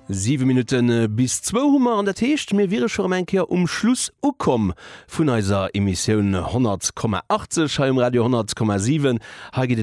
7 Minuten bis 2 Hummer an der Techt mir wäre schon ein Schluss ukom vun eiser Emission 100,80 im Radio 100,7